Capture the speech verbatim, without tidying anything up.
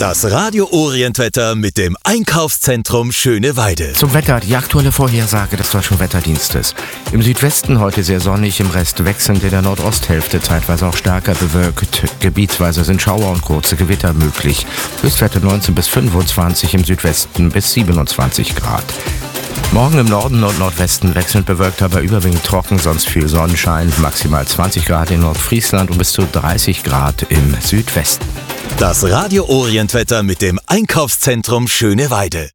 Das Radio Orientwetter mit dem Einkaufszentrum Schöneweide. Zum Wetter, die aktuelle Vorhersage des Deutschen Wetterdienstes. Im Südwesten heute sehr sonnig, im Rest wechselnd, in der Nordosthälfte zeitweise auch stärker bewölkt. Gebietsweise sind Schauer und kurze Gewitter möglich. Höchstwerte neunzehn bis fünfundzwanzig, im Südwesten bis siebenundzwanzig Grad. Morgen im Norden und Nordwesten wechselnd bewölkt, aber überwiegend trocken, sonst viel Sonnenschein. Maximal zwanzig Grad in Nordfriesland und bis zu dreißig Grad im Südwesten. Das Radio Orientwetter mit dem Einkaufszentrum Schöneweide.